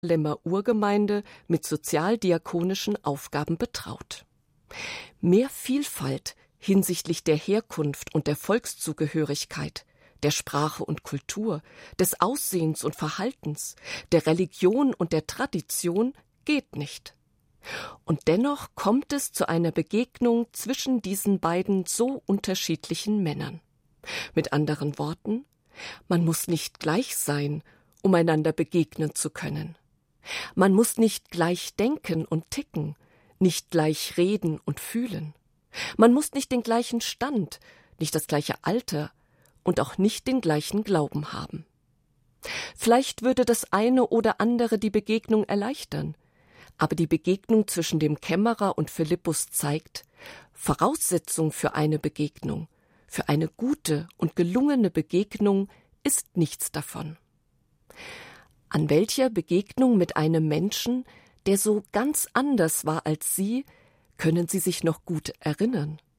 Lemmer Urgemeinde mit sozialdiakonischen Aufgaben betraut. Mehr Vielfalt hinsichtlich der Herkunft und der Volkszugehörigkeit, der Sprache und Kultur, des Aussehens und Verhaltens, der Religion und der Tradition geht nicht. Und dennoch kommt es zu einer Begegnung zwischen diesen beiden so unterschiedlichen Männern. Mit anderen Worten, man muss nicht gleich sein, um einander begegnen zu können. Man muss nicht gleich denken und ticken, nicht gleich reden und fühlen. Man muss nicht den gleichen Stand, nicht das gleiche Alter und auch nicht den gleichen Glauben haben. Vielleicht würde das eine oder andere die Begegnung erleichtern, aber die Begegnung zwischen dem Kämmerer und Philippus zeigt, Voraussetzung für eine Begegnung, für eine gute und gelungene Begegnung ist nichts davon. An welcher Begegnung mit einem Menschen, der so ganz anders war als Sie, können Sie sich noch gut erinnern?